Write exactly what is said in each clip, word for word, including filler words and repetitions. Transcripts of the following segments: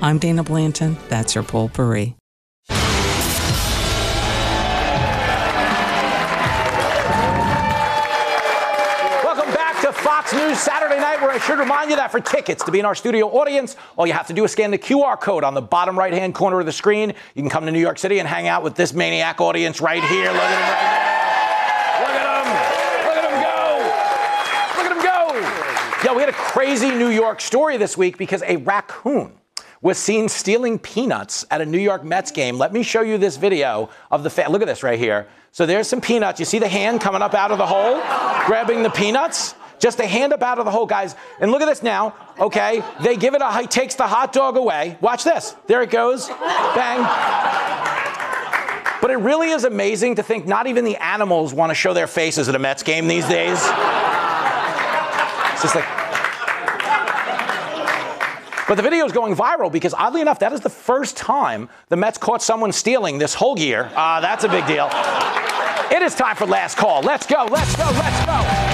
I'm Dana Blanton. That's your Potpourri. Fox News Saturday night, where I should remind you that for tickets to be in our studio audience, all you have to do is scan the Q R code on the bottom right-hand corner of the screen. You can come to New York City and hang out with this maniac audience right here. Look at him right now. Look at him. Look at him go. Look at him go. Yeah, we had a crazy New York story this week because a raccoon was seen stealing peanuts at a New York Mets game. Let me show you this video of the fan. Look at this right here. So there's some peanuts. You see the hand coming up out of the hole, grabbing the peanuts? Just a hand up out of the hole, guys. And look at this now. Okay, they give it a, he takes the hot dog away. Watch this. There it goes. Bang. But it really is amazing to think not even the animals want to show their faces at a Mets game these days. It's just like... But the video is going viral because, oddly enough, that is the first time the Mets caught someone stealing this whole year. Uh, that's a big deal. It is time for Last Call. Let's go, let's go, let's go.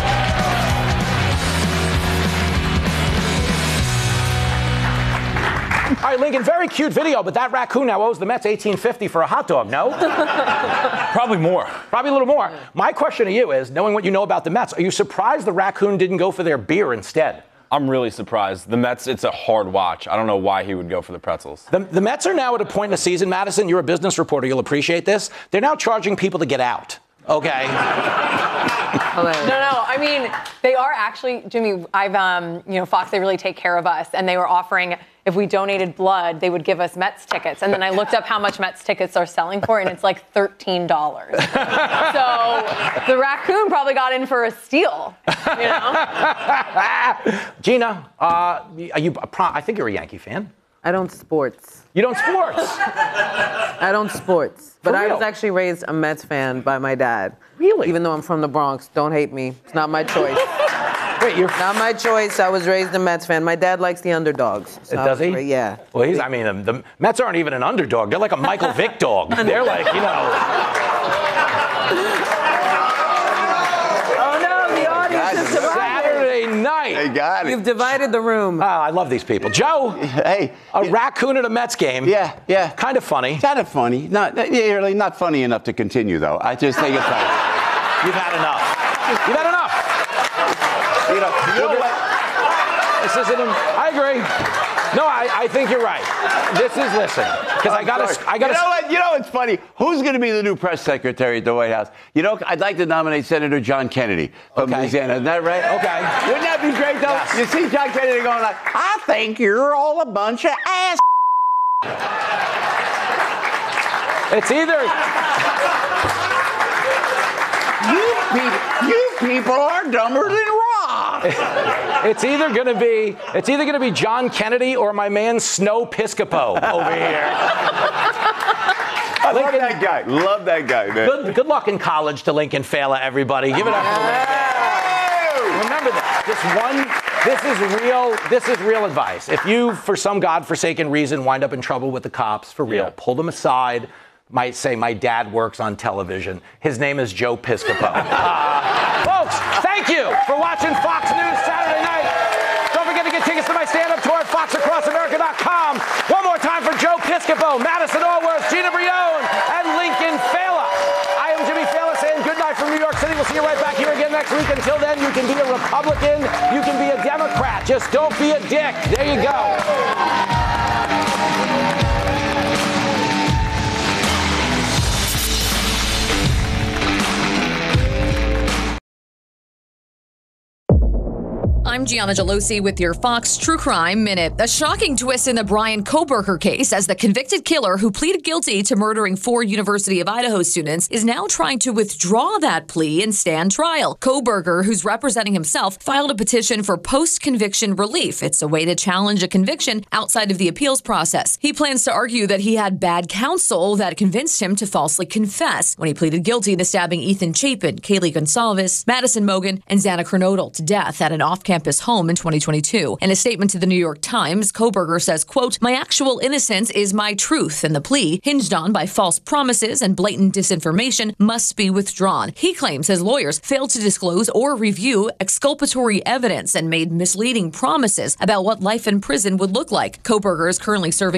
All right, Lincoln, very cute video, but that raccoon now owes the Mets eighteen fifty for a hot dog, no? Probably more. Probably a little more. My question to you is, knowing what you know about the Mets, are you surprised the raccoon didn't go for their beer instead? I'm really surprised. The Mets, it's a hard watch. I don't know why he would go for the pretzels. The, the Mets are now at a point in the season, Madison, you're a business reporter, you'll appreciate this. They're now charging people to get out. Okay. No, no. I mean, they are actually, Jimmy, I've, um, you know, Fox, they really take care of us. And they were offering, if we donated blood, they would give us Mets tickets. And then I looked up how much Mets tickets are selling for, and it's like thirteen dollars. So the raccoon probably got in for a steal, you know? Gina, uh, are you, I think you're a Yankee fan. I don't sports. You don't sports? I don't sports. But I was actually raised a Mets fan by my dad. Really? Even though I'm from the Bronx. Don't hate me. It's not my choice. Wait, you're... Not my choice. I was raised a Mets fan. My dad likes the underdogs. So Does he? Ra- yeah. Well, he's, I mean, the, the Mets aren't even an underdog. They're like a Michael Vick dog. They're like, you know... Oh, no, the audience is divided. Saturday night. They got it. You've divided the room. Oh, I love these people. Joe, hey, a yeah. raccoon at a Mets game. Yeah, yeah. Kind of funny. Kind of funny. Not yeah, really not funny enough to continue, though. I just think it's like... You've had enough. You've had enough. You know, you know what? This isn't. I agree. No, I, I think you're right. This is listen because I got to. I got to. You know what? You know what's funny? Who's going to be the new press secretary at the White House? You know, I'd like to nominate Senator John Kennedy from Okay. Louisiana. Isn't that right? Okay. Wouldn't that be great, though? Yes. You see John Kennedy going like, "I think you're all a bunch of ass." It's either. You people, you people are dumber than rock. It's either going to be. It's either going to be John Kennedy or my man Snow Piscopo over here. I love that guy. Love that guy, man. Good, good luck in college to Lincoln Fela, everybody. Give it up for Lincoln. Remember that. This one, this is real, this is real advice. If you, for some godforsaken reason, wind up in trouble with the cops, for real, Yeah. pull them aside. Might say, my dad works on television. His name is Joe Piscopo. uh, folks, thank you for watching Fox News Saturday night. Don't forget to get tickets to my stand-up tour at fox across america dot com. One more time for Joe Piscopo, Madison Allworth, Gina Brion, and Lincoln Fela. I am Jimmy Fela saying good night from New York City. We'll see you right back here again next week. Until then, you can be a Republican, you can be a Democrat. Just don't be a dick. There you go. I'm Gianna Gelosi with your Fox True Crime Minute. A shocking twist in the Bryan Kohberger case as the convicted killer who pleaded guilty to murdering four University of Idaho students is now trying to withdraw that plea and stand trial. Kohberger, who's representing himself, filed a petition for post-conviction relief. It's a way to challenge a conviction outside of the appeals process. He plans to argue that he had bad counsel that convinced him to falsely confess when he pleaded guilty to stabbing Ethan Chapin, Kaylee Gonsalves, Madison Mogen, and Xana Kernodle to death at an off-campus home in twenty twenty-two. In a statement to the New York Times, Kohberger says, quote, "My actual innocence is my truth, and the plea, hinged on by false promises and blatant disinformation, must be withdrawn." He claims his lawyers failed to disclose or review exculpatory evidence and made misleading promises about what life in prison would look like. Kohberger is currently serving